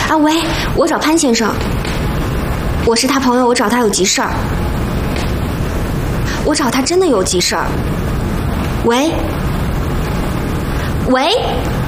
啊，喂，我找潘先生，我是他朋友，我找他有急事儿。我找他真的有急事儿。喂，喂。